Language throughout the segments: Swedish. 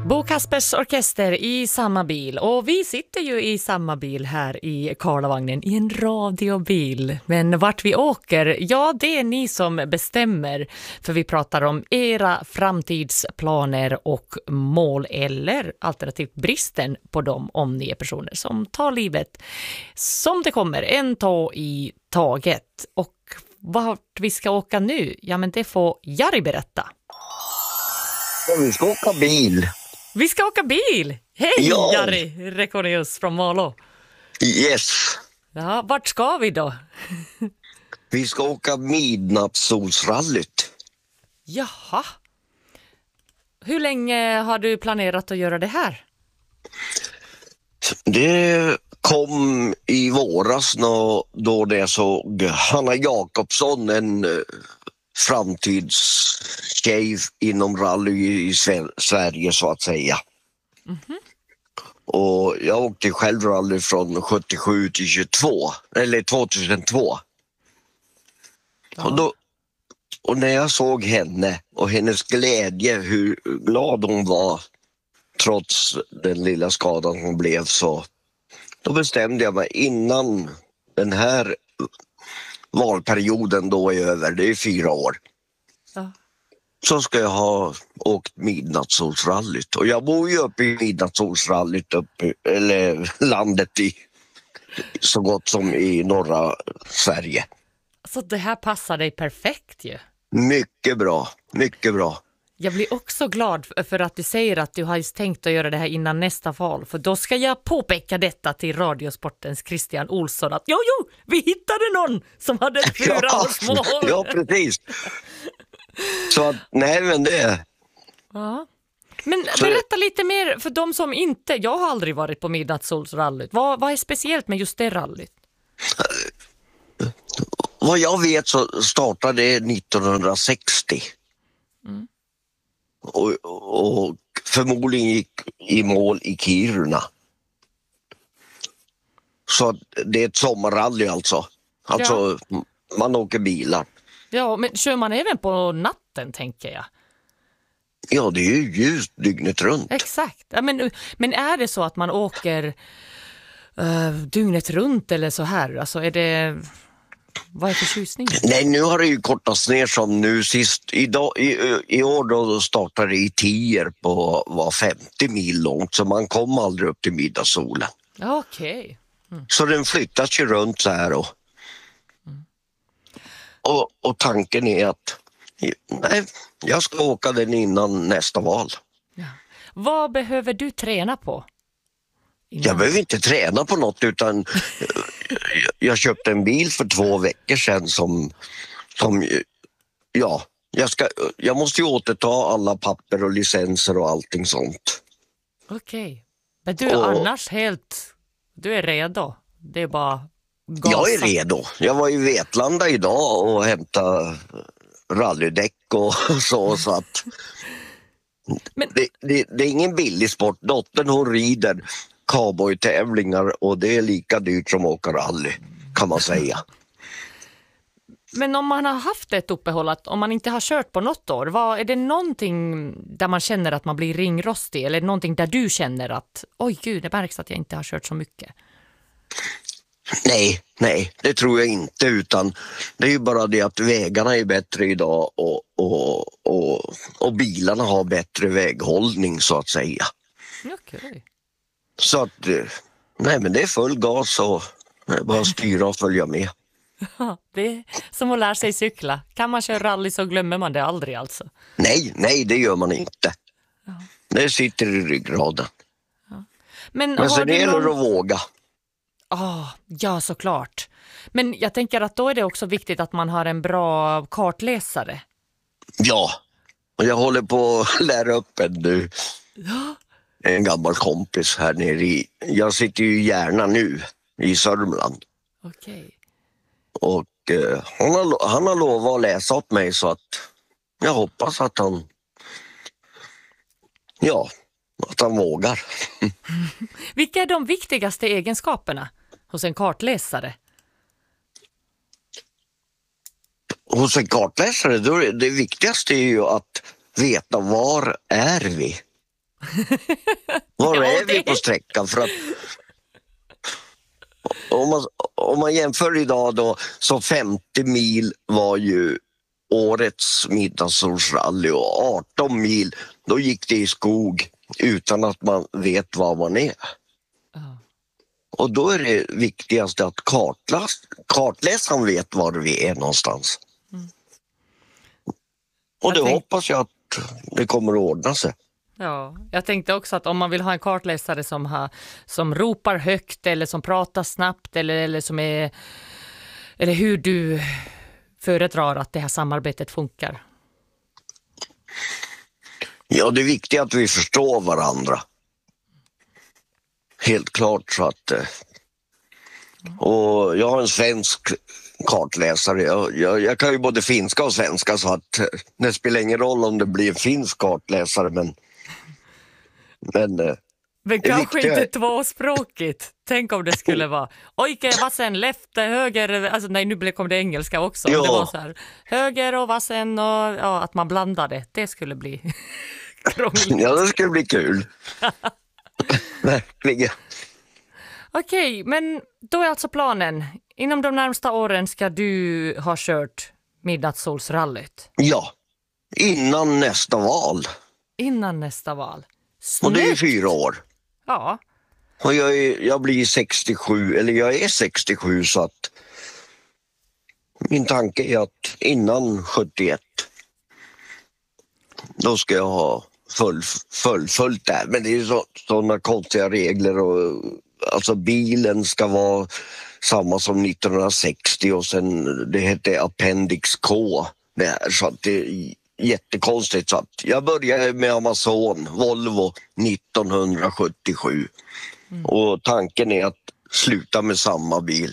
Bo Kaspers orkester i samma bil, och vi sitter ju i samma bil här i Karlavagnen i en radiobil. Men vart vi åker, ja det är ni som bestämmer, för vi pratar om era framtidsplaner och mål eller alternativt bristen på dem om ni är personer som tar livet som det kommer, en tag i taget. Och vart vi ska åka nu, ja men det får Jari berätta. Ja, vi ska åka bil. Vi ska åka bil! Hej Ja. Jari Rekonius från Malå. Yes. Ja, vart ska vi då? Vi ska åka midnattssolsrallyt. Jaha. Hur länge har du planerat att göra det här? Det kom i våras då det såg Hanna Jakobsson, en framtidstjej inom rally i Sverige så att säga. Och jag åkte själv rally från 77 till 22, eller 2002. Ja. Och när jag såg henne och hennes glädje, hur glad hon var trots den lilla skadan hon blev, så då bestämde jag mig innan den här valperioden då är över, det är 4 år. Ja. Så ska jag ha åkt midnattssolsrallyt. Och jag bor ju uppe i midnattssolsrallyt, eller landet i så gott som i norra Sverige. Så det här passar dig perfekt ju. Mycket bra, mycket bra. Jag blir också glad för att du säger att du har tänkt att göra det här innan nästa val. För då ska jag påpeka detta till Radiosportens Christian Olsson att jo, vi hittade någon som hade 4-årsmål. Ja, precis. Så att, nej men det... Ja. Men berätta lite mer för de som inte... Jag har aldrig varit på midnattssolsrallyt. Vad är speciellt med just det rallyt? Vad jag vet så startade det 1960. Och förmodligen gick i mål i Kiruna. Så det är ett sommarrally alltså. Alltså man åker bilar. Ja, men kör man även på natten tänker jag? Ja, det är ju ljust dygnet runt. Exakt. Ja, men är det så att man åker dygnet runt eller så här? Alltså är det... Vad är förtjusningen? Nej, nu har det ju kortats ner som nu sist. I år då startade det i tier på var 50 mil långt, så man kom aldrig upp till middagssolen. Okej. Så den flyttas ju runt så här och tanken är att nej, jag ska åka den innan nästa val. Ja. Vad behöver du träna på? Jag behöver inte träna på något, utan jag köpte en bil för 2 veckor sedan som ja, jag måste ju återta alla papper och licenser och allting sånt. Okej. Men du är annars du är redo. Det är bara gasa. Jag är redo. Jag var i Vetlanda idag och hämtade rallydäck och så att Men... det är ingen billig sport. Dottern hon rider cowboy-tävlingar och det är lika dyrt som åka rally, kan man säga. Men om man har haft ett uppehåll, om man inte har kört på något år, är det någonting där man känner att man blir ringrostig, eller någonting där du känner att oj gud, det märks att jag inte har kört så mycket? Nej, det tror jag inte, utan det är ju bara det att vägarna är bättre idag och bilarna har bättre väghållning så att säga. Okej. Så att, nej men det är full gas och bara styra och följa med. Ja, det är som att lära sig cykla. Kan man köra rally så glömmer man det aldrig alltså. Nej, det gör man inte. Ja. Det sitter i ryggraden. Ja. Men så det gäller att våga. Ja, såklart. Men jag tänker att då är det också viktigt att man har en bra kartläsare. Ja, och jag håller på att lära upp en nu. Ja. En gammal kompis här nere jag sitter ju i Järna nu i Sörmland. Okej. Och han har lovat att läsa åt mig, så att jag hoppas att han vågar. Vilka är de viktigaste egenskaperna hos en kartläsare? Hos en kartläsare, då det viktigaste är ju att veta var är vi. Var Ja, är vi det- på sträckan? För att om man jämför idag då, så 50 mil var ju årets midnattssolsrally och 18 mil, då gick det i skog utan att man vet var man är. Ja. Och då är det viktigast att kartläsaren vet var vi är någonstans. Och det hoppas jag att det kommer att ordna sig. Ja, jag tänkte också att om man vill ha en kartläsare som ropar högt eller som pratar snabbt eller som är, eller hur du föredrar att det här samarbetet funkar. Ja, det är viktigt att vi förstår varandra. Helt klart så att... Och jag har en svensk kartläsare. Jag kan ju både finska och svenska, så att det spelar ingen roll om det blir en finsk kartläsare, men Men kanske viktiga- inte tvåspråkigt. Tänk om det skulle vara ojke, vassen, left, höger, alltså nej, nu kom det engelska också. Ja. Det var så här, höger och vassen och ja, att man blandade. Det skulle bli krångligt. Ja, det ska bli kul. Verkligen. Okej, men då är alltså planen. Inom de närmsta åren ska du ha kört midnattssolsrallyt. Ja, innan nästa val. Innan nästa val. Och det är Snyggt. 4 år. Ja, Och jag blir 67, eller jag är 67, så att min tanke är att innan 71 då ska jag ha fullföljt det här. Men det är ju sådana konstiga regler, och alltså bilen ska vara samma som 1960 och sen det hette Appendix K det här, så att det är jättekonstigt. Så att jag började med Amazon, Volvo 1977 och tanken är att sluta med samma bil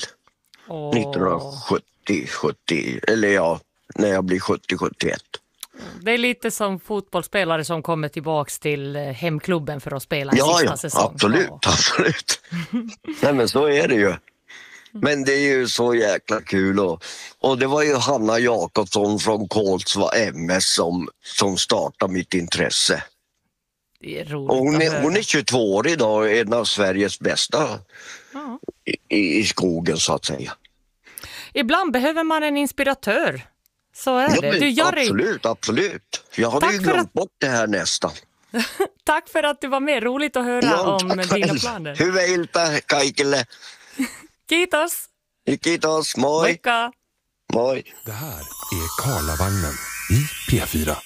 1970, eller ja, när jag blir 70-71. Det är lite som fotbollsspelare som kommer tillbaks till hemklubben för att spela en sista säsong. Absolut, Ja. absolut. Nej, men så är det ju. Men det är ju så jäkla kul, och det var ju Hanna Jakobsson från Kolsva MS som startade mitt intresse. Det är roligt Och att höra. hon är 22 år idag och är en av Sveriges bästa Ja. i skogen, så att säga. Ibland behöver man en inspiratör. Så är Ja, det. men Du, Jari, absolut. Jag hade Tack ju för glömt att- bort det här nästan. tack för att du var med. Roligt att höra om tack dina själv. planer. Hyvää iltaa kaikille. Kiitos! Kiitos, moi. Moikka! Moi. Det här är Karlavagnen i P4.